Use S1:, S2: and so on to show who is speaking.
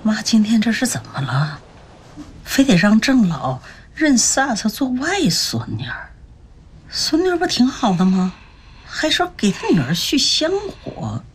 S1: 妈今天这是怎么了？非得让郑老认萨萨做外孙女儿？孙女儿不挺好的吗？还说给他女儿续香火。